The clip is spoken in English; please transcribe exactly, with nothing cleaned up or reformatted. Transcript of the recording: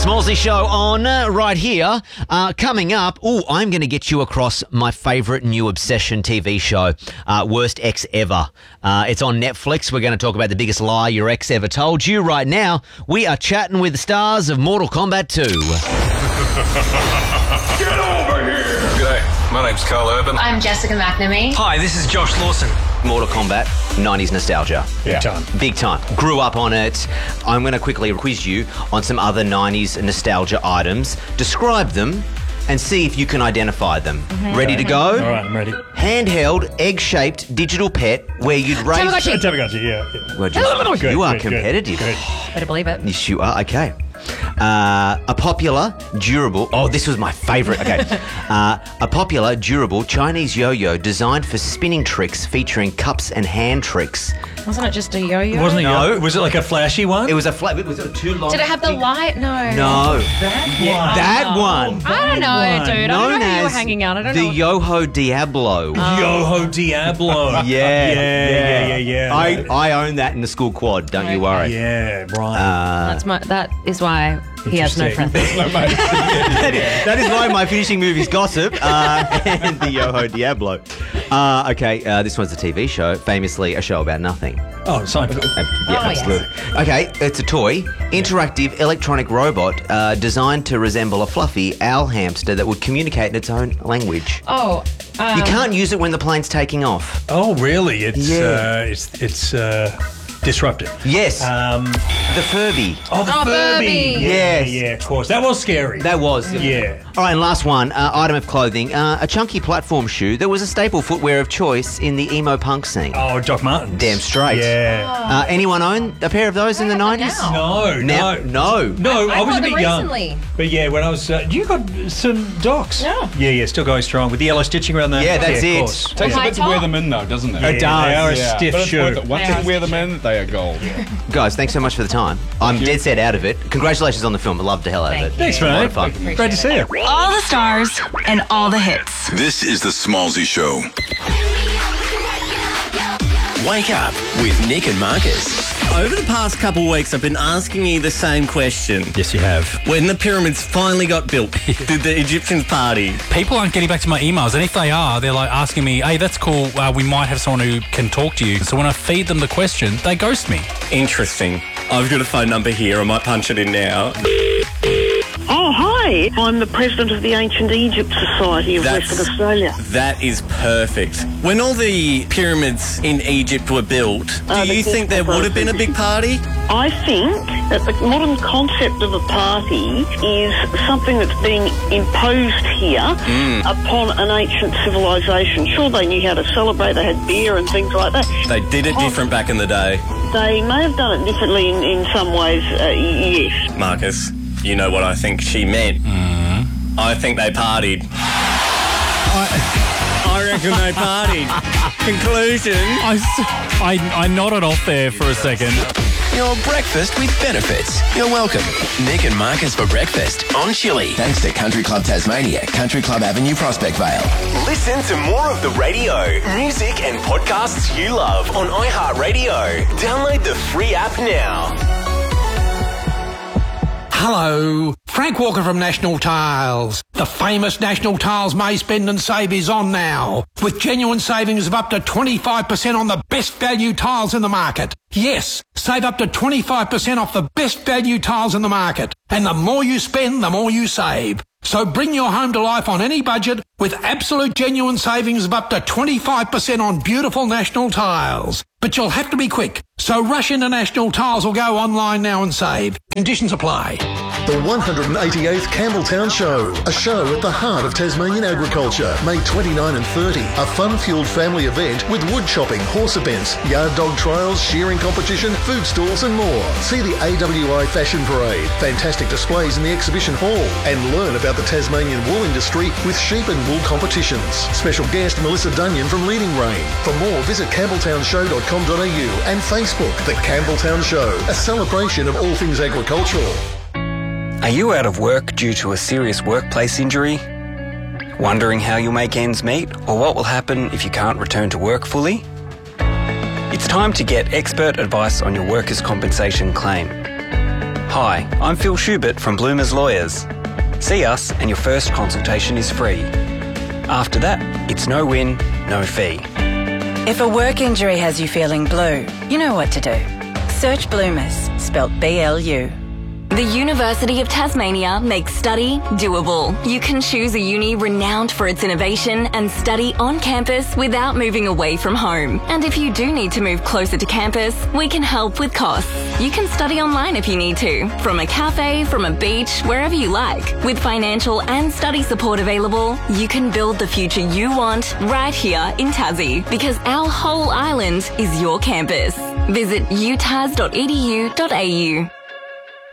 Smallsy Show on uh, right here. Uh, coming up, oh, I'm going to get you across my favourite new obsession T V show, uh, Worst Ex Ever. Uh, it's on Netflix. We're going to talk about the biggest lie your ex ever told you. Right now, we are chatting with the stars of Mortal Kombat two. Get over here! G'day, my name's Carl Urban. I'm Jessica McNamee. Hi, this is Josh Lawson. Mortal Kombat, nineties nostalgia. Big time. Big time. Grew up on it. I'm going to quickly quiz you on some other nineties nostalgia items. Describe them and see if you can identify them. Mm-hmm. Ready to go? All right, I'm ready. Handheld, egg-shaped digital pet where you'd raise... Tamagotchi. Tamagotchi, yeah. yeah. Well, just, Good, you are good, competitive. Good. Better believe it. Yes, you are. Okay. Uh, a popular, durable... Oh, this was my favourite. Okay. uh, a popular, durable Chinese yo-yo designed for spinning tricks featuring cups and hand tricks. Wasn't it just a yo-yo? Wasn't it? No. Yo- was it like a flashy one? It was a flat... Was it too long? Did it have the light? No. No. that Yeah, that one. I don't know, one. dude. I Known don't know how you were as hanging out. I don't the know. Yoho Diablo. Yoho Diablo. Yeah, yeah, yeah, yeah, yeah. I, I own that in the school quad. Don't you worry. Yeah, right. Uh, That's my. That is why he has no Interesting. friends. that is why my finishing movies gossip uh, and the Yoho Diablo. Uh, okay, uh, this one's a T V show, famously a show about nothing. oh, Seinfeld. Uh, yeah, Oh, yes. absolutely. Okay, it's a toy, interactive electronic robot uh, designed to resemble a fluffy owl hamster that would communicate in its own language. Oh. Um, You can't use it when the plane's taking off. Oh, really? It's Yeah. uh, it's it's uh, disruptive. Yes, Um, the Furby. oh, the Oh, Furby. Furby. Yeah, Yes. yeah, of course. That was scary. That was. Yeah. All right, and last one, uh, item of clothing. Uh, a chunky platform shoe that was a staple footwear of choice in the emo punk scene. Oh, Doc Martens. Damn straight. Yeah. Uh, anyone own a pair of those in the I have them nineties? now. No, Now- no. no. No, I, I was a bought bit them young. recently. But yeah, when I was... Uh, you got some Docs? Yeah. Yeah, yeah, still going strong with the yellow stitching around that. Yeah, that's of it. course. Takes a High bit to wear top. them in though, doesn't it? Yeah, It does. They are a Yeah, stiff but it's shoe. worth it. Once They you are wear them in, they are gold. Guys, thanks so much for the time. I'm you. dead set out of it. Congratulations on the film. I loved the hell out of it. Thanks, A lot mate. of fun. Great to see you. All the stars and all the hits. This is the Smallsy Show. Wake up with Nick and Marcus. Over the past couple of weeks, I've been asking you the same question. Yes, you have. When the pyramids finally got built, did the Egyptians party? People aren't getting back to my emails, and if they are, they're like asking me, hey, that's cool, uh, we might have someone who can talk to you. So when I feed them the question, they ghost me. Interesting. I've got a phone number here. I might punch it in now. Oh, hi. I'm the president of the Ancient Egypt Society of That's- Western Australia. That is perfect. When all the pyramids in Egypt were built, do Uh, the you think there would have been a big party? I think that the modern concept of a party is something that's being imposed here upon an ancient civilization. Sure, they knew how to celebrate. They had beer and things like that. They did it different back in the day. They may have done it differently in, in some ways, uh, yes. Marcus, you know what I think she meant. I think they partied. I reckon they partied. Conclusion. I, s- I, I nodded off there for a second. Your breakfast with benefits. You're welcome. Nick and Marcus for breakfast on Chili. Thanks to Country Club Tasmania, Country Club Avenue, Prospect Vale. Listen to more of the radio, music and podcasts you love on iHeartRadio. Download the free app now. Hello, Frank Walker from National Tiles. The famous National Tiles May Spend and Save is on now, with genuine savings of up to twenty-five percent on the best value tiles in the market. Yes, save up to twenty-five percent off the best value tiles in the market. And the more you spend, the more you save. So bring your home to life on any budget with absolute genuine savings of up to twenty-five percent on beautiful National Tiles. But you'll have to be quick, so rush into National Tiles or go online now and save. Conditions apply. The one hundred eighty-eighth Campbelltown Show, a show at the heart of Tasmanian agriculture, May twenty-ninth and thirtieth. A fun-fueled family event with wood chopping, horse events, yard dog trials, shearing competition, food stalls and more. See the A W I Fashion Parade, fantastic displays in the exhibition hall, and learn about the Tasmanian wool industry with sheep and wool competitions. Special guest Melissa Dunyan from Leading Rain. For more, visit campbelltown show dot com dot a u and Facebook, The Campbelltown Show, a celebration of all things agricultural. Are you out of work due to a serious workplace injury? Wondering how you'll make ends meet or what will happen if you can't return to work fully? It's time to get expert advice on your workers' compensation claim. Hi, I'm Phil Schubert from Bloomers Lawyers. See us and your first consultation is free. After that, it's no win, no fee. If a work injury has you feeling blue, you know what to do. Search Bloomers, spelt B L U. The University of Tasmania makes study doable. You can choose a uni renowned for its innovation and study on campus without moving away from home. And if you do need to move closer to campus, we can help with costs. You can study online if you need to, from a cafe, from a beach, wherever you like. With financial and study support available, you can build the future you want right here in Tassie, because our whole island is your campus. Visit u tas dot e d u dot a u.